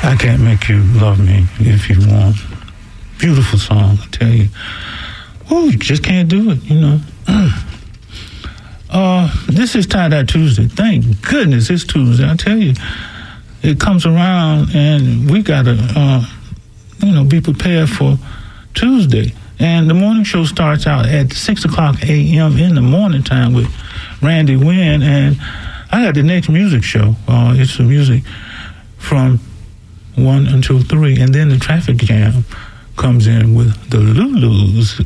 I Can't Make You Love Me If You Want. Beautiful song, I tell you. Oh, you just can't do it, you know. This is Tie-Dye Tuesday. Thank goodness it's Tuesday. I tell you, it comes around and we got to, be prepared for Tuesday. And the morning show starts out at 6 o'clock a.m. in the morning time with Randy Wynn. And I got the next music show. It's the music from 1 until 3. And then the traffic jam comes in with the Lulus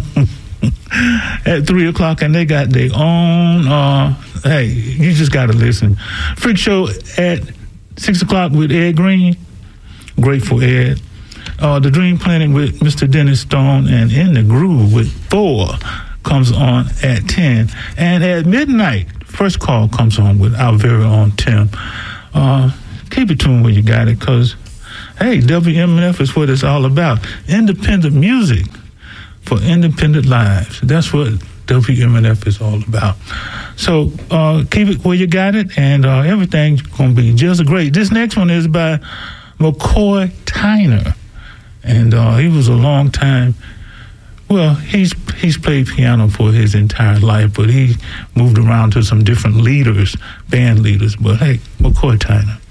at 3 o'clock, and they got their own, hey, you just got to listen. Freak Show at 6 o'clock with Ed Green, Grateful Ed. The Dream Planet with Mr. Dennis Stone, and In the Groove with Thor comes on at 10. And at midnight, First Call comes on with our very own Tim. Keep it tuned where you got it, because hey, WMNF is what it's all about. Independent music for independent lives. That's what WMNF is all about. So keep it where you got it, and everything's going to be just great. This next one is by McCoy Tyner. And he was a long time, well, he's played piano for his entire life, but he moved around to some different leaders, band leaders. But hey, McCoy Tyner.